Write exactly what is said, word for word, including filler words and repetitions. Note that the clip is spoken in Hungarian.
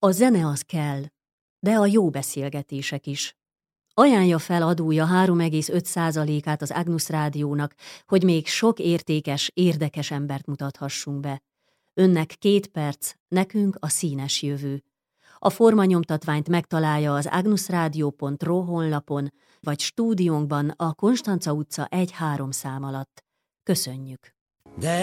A zene az kell, de a jó beszélgetések is. Ajánlja fel adója három egész öt százalékát az Agnus Rádiónak, hogy még sok értékes, érdekes embert mutathassunk be. Önnek két perc, nekünk a színes jövő. A formanyomtatványt megtalálja az agnusradio pont ro honlapon, vagy stúdiónkban a Konstanca utca egy három szám alatt. Köszönjük! De